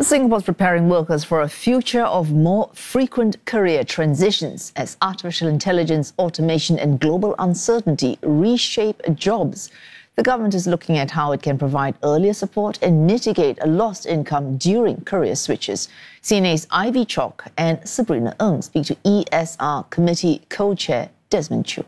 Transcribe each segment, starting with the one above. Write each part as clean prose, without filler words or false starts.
Singapore's preparing workers for a future of more frequent career transitions as artificial intelligence, automation and global uncertainty reshape jobs. The government is looking at how it can provide earlier support and mitigate a lost income during career switches. CNA's Ivy Chalk and Sabrina Ng speak to ESR Committee Co-Chair Desmond Chew.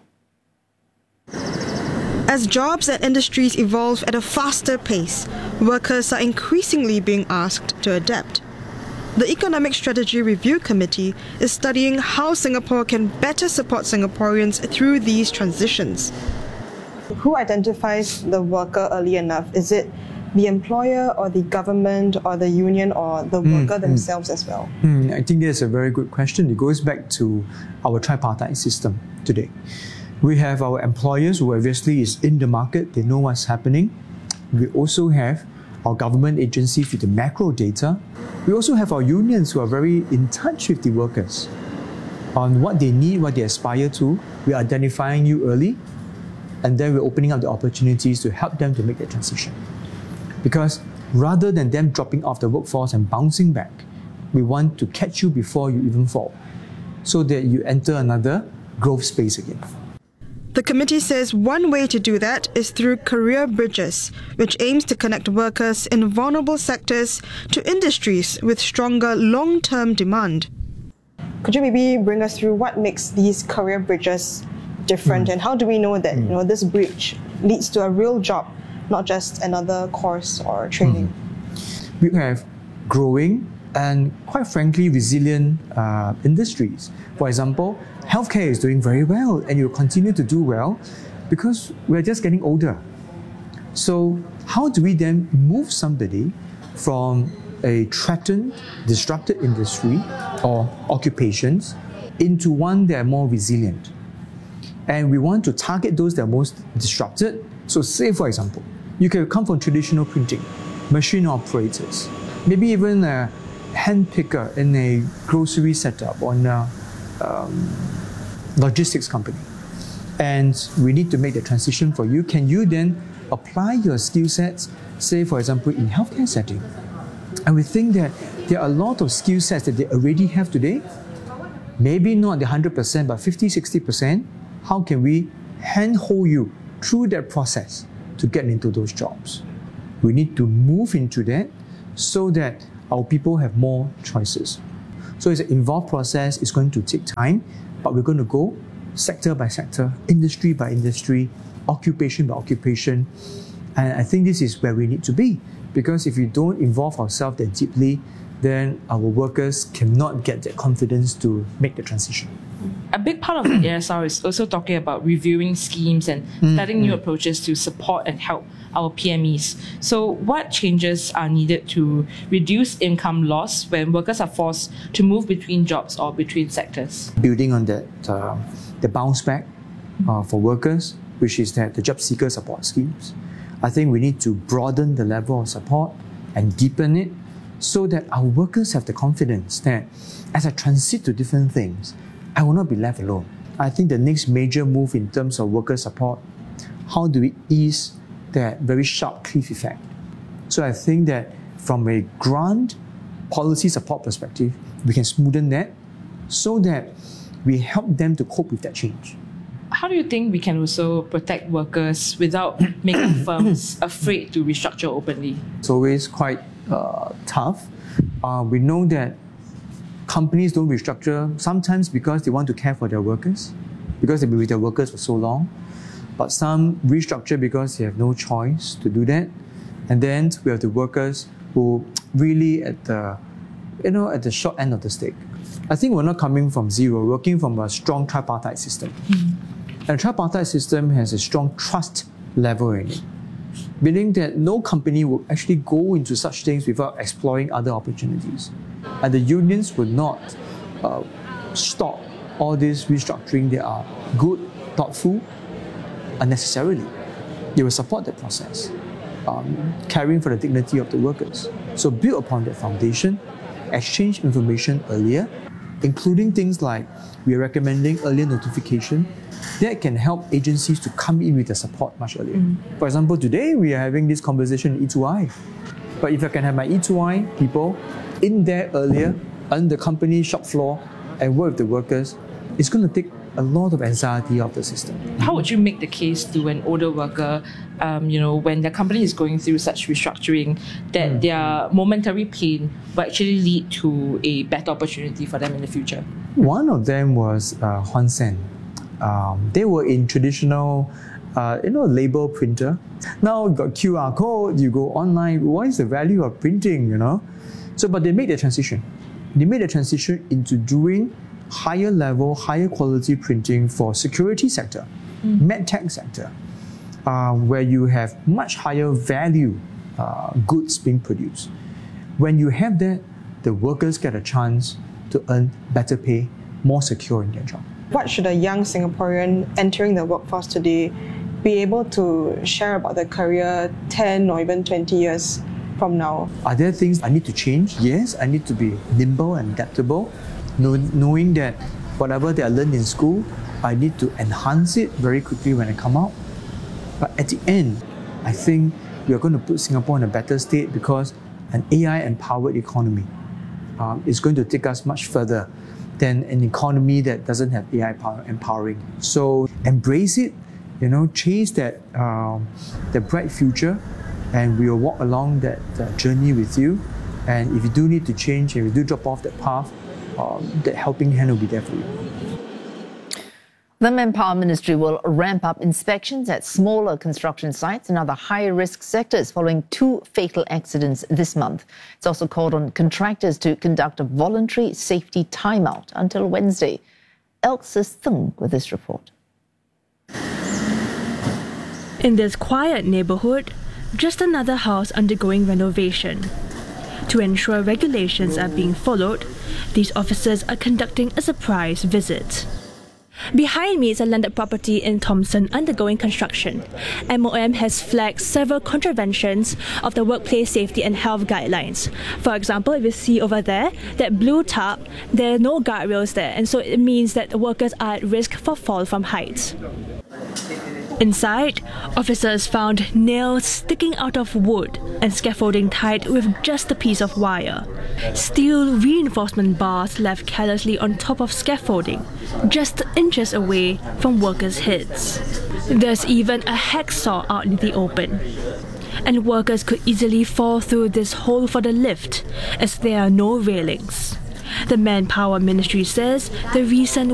As jobs and industries evolve at a faster pace, workers are increasingly being asked to adapt. The Economic Strategy Review Committee is studying how Singapore can better support Singaporeans through these transitions. Who identifies the worker early enough? Is it the employer or the government or the union or the worker themselves as well? I think that's a very good question. It goes back to our tripartite system today. We have our employers who obviously is in the market, they know what's happening. We also have our government agencies with the macro data. We also have our unions who are very in touch with the workers on what they need, what they aspire to. We're identifying you early, and then we're opening up the opportunities to help them to make that transition. Because rather than them dropping off the workforce and bouncing back, we want to catch you before you even fall, so that you enter another growth space again. The committee says one way to do that is through Career Bridges, which aims to connect workers in vulnerable sectors to industries with stronger long-term demand. Could you maybe bring us through what makes these Career Bridges different and how do we know that this bridge leads to a real job, not just another course or training? We have growing and quite frankly resilient industries. For example, healthcare is doing very well and will continue to do well because we're just getting older. So how do we then move somebody from a threatened, disrupted industry or occupations into one that are more resilient? And we want to target those that are most disrupted. So say, for example, you can come from traditional printing, machine operators, maybe even a hand picker in a grocery setup or in a logistics company. And we need to make the transition for you. Can you then apply your skill sets, say, for example, in healthcare setting? And we think that there are a lot of skill sets that they already have today, maybe not the 100%, but 50, 60%. How can we handhold you through that process to get into those jobs? We need to move into that so that our people have more choices. So it's an involved process, it's going to take time, but we're going to go sector by sector, industry by industry, occupation by occupation. And I think this is where we need to be, because if we don't involve ourselves that deeply, then our workers cannot get that confidence to make the transition. A big part of the ESR is also talking about reviewing schemes and studying new approaches to support and help our PMEs. So what changes are needed to reduce income loss when workers are forced to move between jobs or between sectors? Building on that, the bounce back for workers, which is that the job seeker support schemes. I think we need to broaden the level of support and deepen it so that our workers have the confidence that as I transit to different things, I will not be left alone. I think the next major move in terms of worker support, how do we ease that very sharp cliff effect? So I think that from a grant policy support perspective, we can smoothen that so that we help them to cope with that change. How do you think we can also protect workers without making firms afraid to restructure openly? It's always quite tough. We know that companies don't restructure sometimes because they want to care for their workers, because they've been with their workers for so long. But some restructure because they have no choice to do that. And then we have the workers who really at the short end of the stick. I think we're not coming from zero, we're working from a strong tripartite system. And tripartite system has a strong trust level in it, meaning that no company will actually go into such things without exploring other opportunities. And the unions would not stop all this restructuring. They are good, thoughtful, unnecessarily. They will support the process, caring for the dignity of the workers. So build upon that foundation, exchange information earlier, including things like we are recommending earlier notification that can help agencies to come in with the support much earlier. For example, today we are having this conversation in E2I. But if I can have my E2I people in there earlier on the company shop floor and work with the workers, it's going to take a lot of anxiety of the system. How would you make the case to an older worker, when their company is going through such restructuring, that their momentary pain will actually lead to a better opportunity for them in the future? One of them was Huan Sen. They were in traditional, label printer. Now you got QR code, you go online. What is the value of printing, So, but they made the transition. They made the transition into doing higher level, higher quality printing for security sector, medtech sector, where you have much higher value goods being produced. When you have that, the workers get a chance to earn better pay, more secure in their job. What should a young Singaporean entering the workforce today be able to share about their career 10 or even 20 years from now? Are there things I need to change? Yes, I need to be nimble and adaptable, knowing that whatever that I learned in school, I need to enhance it very quickly when I come out. But at the end, I think we are going to put Singapore in a better state because an AI-empowered economy is going to take us much further than an economy that doesn't have AI empowering. So embrace it, chase that the bright future, and we will walk along that journey with you. And if you do need to change, and if you do drop off that path, that helping hand will be there for you. The Manpower Ministry will ramp up inspections at smaller construction sites and other high-risk sectors following 2 fatal accidents this month. It's also called on contractors to conduct a voluntary safety timeout until Wednesday. Elxis Thung with this report. In this quiet neighbourhood, just another house undergoing renovation. To ensure regulations are being followed, these officers are conducting a surprise visit. Behind me is a landed property in Thomson undergoing construction. MOM has flagged several contraventions of the workplace safety and health guidelines. For example, if you see over there, that blue tarp, there are no guardrails there, and so it means that the workers are at risk for fall from heights. Inside, officers found nails sticking out of wood and scaffolding tied with just a piece of wire. Steel reinforcement bars left carelessly on top of scaffolding, just inches away from workers' heads. There's even a hacksaw out in the open. And workers could easily fall through this hole for the lift, as there are no railings. The Manpower Ministry says the reason